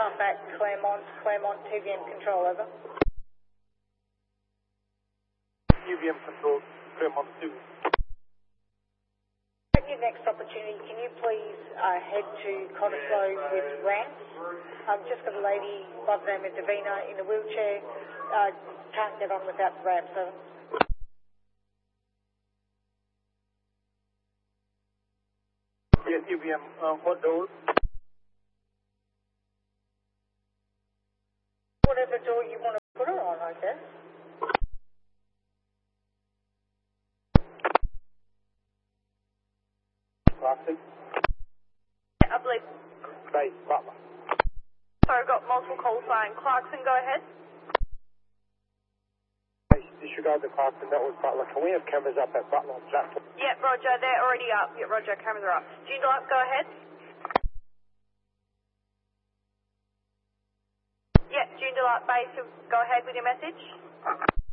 back Claremont, TVM control, over. TVM control, Claremont 2. At your next opportunity, can you please head to Cottesloe with ramps? I've just got a lady by the name of Davina in a wheelchair, can't get on without the ramps, over. Yes, TVM, what door? Whatever door you want to put her on, I guess. Clarkson? I believe. Base, Butler. Sorry, I've got multiple calls saying Clarkson, go ahead. Base, disregard the Clarkson, that was Butler. Can we have cameras up at Butler platform? Yep, Roger, they're already up. Yep, Roger, cameras are up. Joondalup, go ahead. Yep, Joondalup base, go ahead with your message.